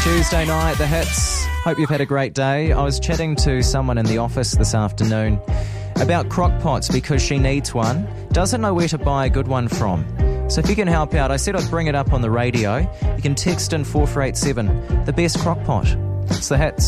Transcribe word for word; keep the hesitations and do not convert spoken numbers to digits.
Tuesday night, the hits. Hope you've had a great day. I was chatting to someone in the office this afternoon about crock pots because she needs one, doesn't know where to buy a good one from. So if you can help out, I said I'd bring it up on the radio. You can text in four four eight seven, the best crock pot. It's the hits.